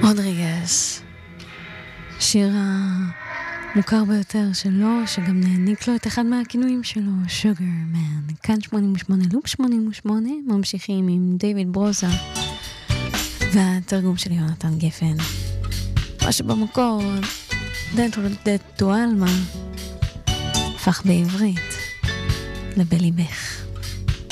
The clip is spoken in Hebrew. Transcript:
רודריגז, שיר המוכר ביותר שלו, שגם נעניק לו את אחד מהכינויים שלו, שוגר מן. כאן 88 לופ 88, ממשיכים עם דיוויד ברוזה והתרגום של יונתן גפן. מה שבמקור Dead to Alma הפך בעברית לבליבך.